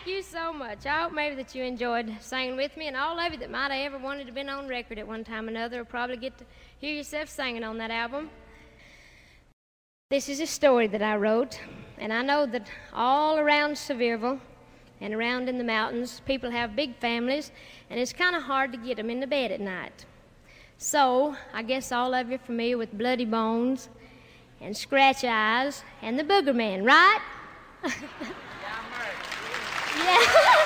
Thank you so much. I hope maybe that you enjoyed singing with me, and all of you that might have ever wanted to been on record at one time or another will probably get to hear yourself singing on that album. This is a story that I wrote, and I know that all around Sevierville and around in the mountains, people have big families, and it's kind of hard to get them into bed at night. So, I guess all of you are familiar with Bloody Bones and Scratch Eyes and the Booger Man, right? Yeah.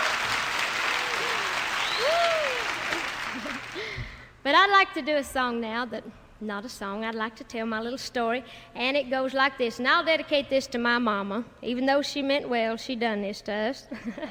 But I'd like to do a song now not a song, I'd like to tell my little story, and it goes like this. And I'll dedicate this to my mama. Even though she meant well, she done this to us.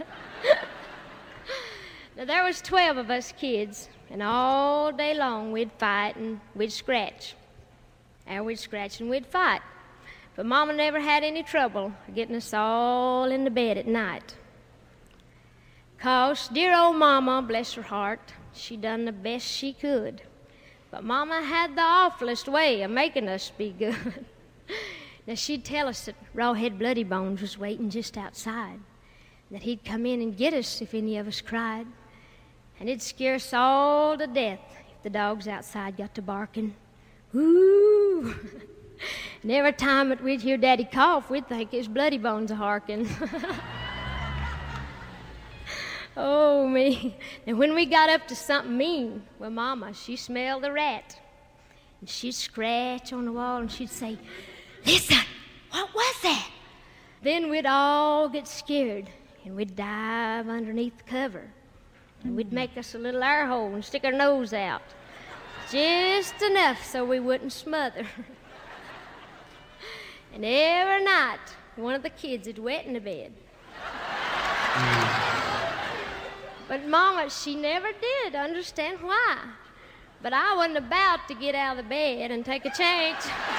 Now, there was 12 of us kids, and all day long we'd fight and we'd scratch. And we'd scratch and we'd fight. But Mama never had any trouble getting us all into bed at night. 'Cause dear old Mama, bless her heart, she done the best she could. But Mama had the awfulest way of making us be good. Now, she'd tell us that Rawhead Bloody Bones was waiting just outside, that he'd come in and get us if any of us cried, and it'd scare us all to death if the dogs outside got to barking. Woo! And every time that we'd hear Daddy cough, we'd think his Bloody Bones a-harking. Oh, me. And when we got up to something mean, well, Mama, she smelled a rat. And she'd scratch on the wall and she'd say, "Listen, what was that?" Then we'd all get scared and we'd dive underneath the cover. And we'd make us a little air hole and stick our nose out. Just enough so we wouldn't smother. And every night, one of the kids would wet in the bed. But Mama, she never did understand why. But I wasn't about to get out of the bed and take a change.